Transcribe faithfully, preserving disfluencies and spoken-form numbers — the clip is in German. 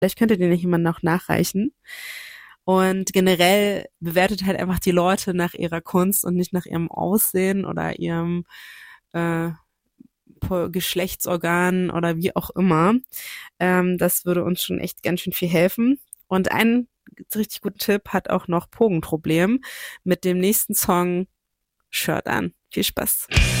Vielleicht könnt ihr den jemand noch nachreichen. Und generell bewertet halt einfach die Leute nach ihrer Kunst und nicht nach ihrem Aussehen oder ihrem äh, Geschlechtsorgan oder wie auch immer. Ähm, das würde uns schon echt ganz schön viel helfen. Und einen richtig guten Tipp hat auch noch Pogenproblem mit dem nächsten Song Shirt an. Viel Spaß.